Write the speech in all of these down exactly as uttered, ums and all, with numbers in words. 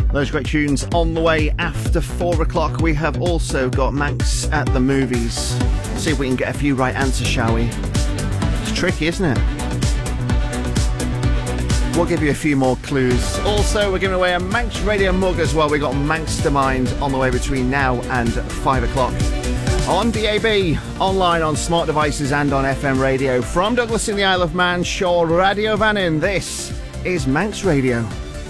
Those great tunes on the way after four o'clock. We have also got Manx at the movies. See if we can get a few right answers, shall we? It's tricky, isn't it? We'll give you a few more clues. Also, we're giving away a Manx Radio mug as well. We've got Manxtermind on the way between now and five o'clock. On D A B, online on smart devices and on F M radio. From Douglas in the Isle of Man, Shaw Radio Vannin, this is Manx Radio.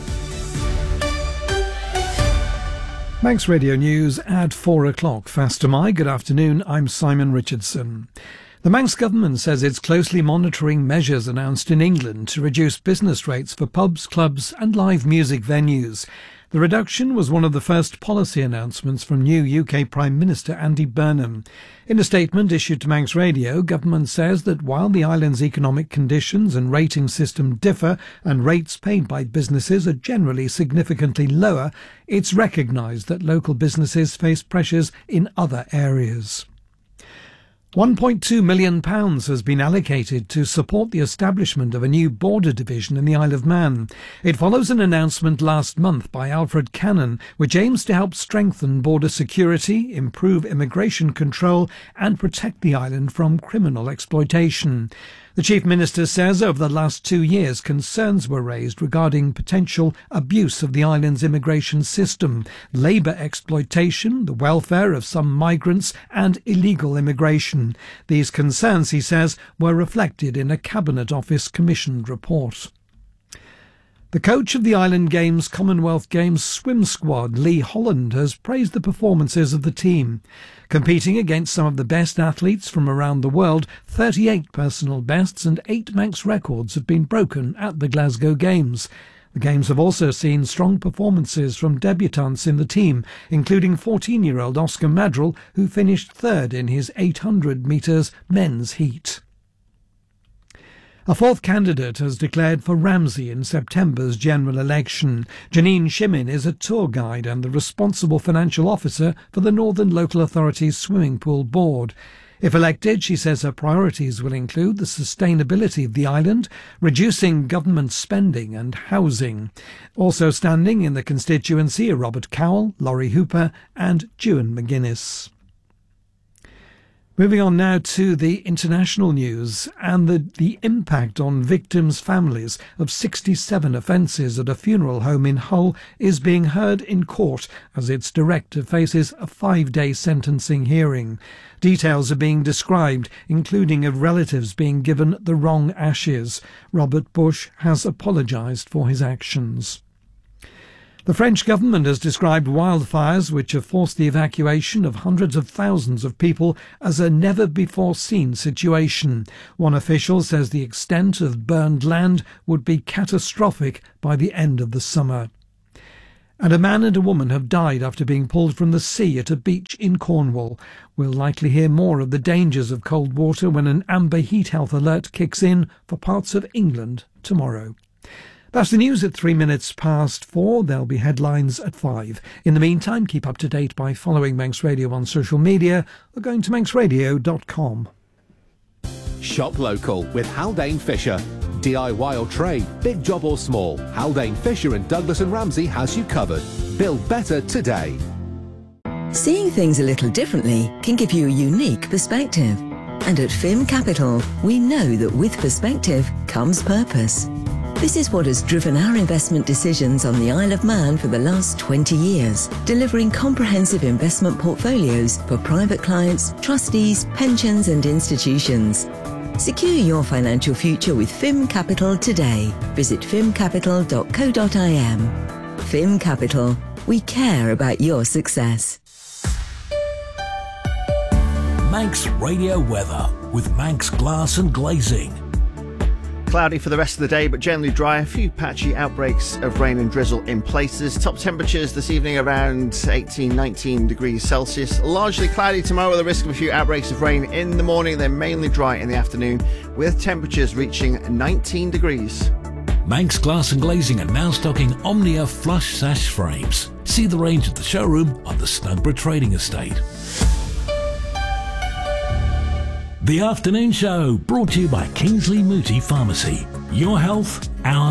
Manx Radio News at four o'clock. Faster my, good afternoon, I'm Simon Richardson. The Manx Government says it's closely monitoring measures announced in England to reduce business rates for pubs, clubs and live music venues. The reduction was one of the first policy announcements from new U K Prime Minister Andy Burnham. In a statement issued to Manx Radio, government says that while the island's economic conditions and rating system differ and rates paid by businesses are generally significantly lower, it's recognised that local businesses face pressures in other areas. one point two million pounds has been allocated to support the establishment of a new border division in the Isle of Man. It follows an announcement last month by Alfred Cannon, which aims to help strengthen border security, improve immigration control and protect the island from criminal exploitation. The Chief Minister says over the last two years concerns were raised regarding potential abuse of the island's immigration system, labour exploitation, the welfare of some migrants and illegal immigration. These concerns, he says, were reflected in a Cabinet Office commissioned report. The coach of the Island Games Commonwealth Games swim squad, Lee Holland, has praised the performances of the team. Competing against some of the best athletes from around the world, thirty-eight personal bests and eight Manx records have been broken at the Glasgow Games. The Games have also seen strong performances from debutants in the team, including fourteen-year-old Oscar Madrell, who finished third in his eight hundred metres men's heat. A fourth candidate has declared for Ramsey in September's general election. Janine Shimin is a tour guide and the responsible financial officer for the Northern Local Authority's Swimming Pool Board. If elected, she says her priorities will include the sustainability of the island, reducing government spending and housing. Also standing in the constituency are Robert Cowell, Laurie Hooper and Ewan McGuinness. Moving on now to the international news and the, the impact on victims' families of sixty-seven offences at a funeral home in Hull is being heard in court as its director faces a five-day sentencing hearing. Details are being described, including of relatives being given the wrong ashes. Robert Bush has apologised for his actions. The French government has described wildfires which have forced the evacuation of hundreds of thousands of people as a never-before-seen situation. One official says the extent of burned land would be catastrophic by the end of the summer. And a man and a woman have died after being pulled from the sea at a beach in Cornwall. We'll likely hear more of the dangers of cold water when an amber heat health alert kicks in for parts of England tomorrow. That's the news at three minutes past four. There'll be headlines at five. In the meantime, keep up to date by following Manx Radio on social media or going to manx radio dot com. Shop local with Haldane Fisher. D I Y or trade, big job or small, Haldane Fisher in Douglas and Ramsey has you covered. Build better today. Seeing things a little differently can give you a unique perspective. And at F I M Capital, we know that with perspective comes purpose. This is what has driven our investment decisions on the Isle of Man for the last twenty years, delivering comprehensive investment portfolios for private clients, trustees, pensions and institutions. Secure your financial future with F I M Capital today. Visit fim capital dot co dot I m. F I M Capital. We care about your success. Manx Radio weather with Manx Glass and Glazing. Cloudy for the rest of the day, but generally dry. A few patchy outbreaks of rain and drizzle in places. Top temperatures this evening around eighteen, nineteen degrees Celsius. Largely cloudy tomorrow with a risk of a few outbreaks of rain in the morning. Then mainly dry in the afternoon with temperatures reaching nineteen degrees. Manx Glass and Glazing are now stocking Omnia flush sash frames. See the range at the showroom on the Snugborough Trading Estate. The Afternoon Show, brought to you by Kingsley Mooti Pharmacy. Your health, our